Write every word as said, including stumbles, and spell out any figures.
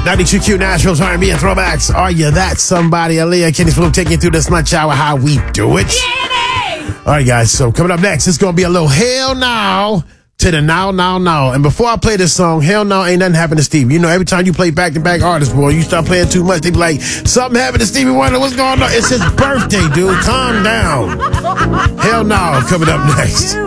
ninety-two Q Nashville's R and B and throwbacks. Are you that somebody? Aaliyah, Kenny Flu taking you through this lunch hour, how we do it. All right, guys. So coming up next, it's going to be a little hell now to the now, now, now. And before I play this song, hell no, ain't nothing happened to Stevie. You know, every time you play back-to-back artists, boy, you start playing too much, they be like, something happened to Stevie Wonder. What's going on? It's his birthday, dude. Calm down. Hell no, coming up next.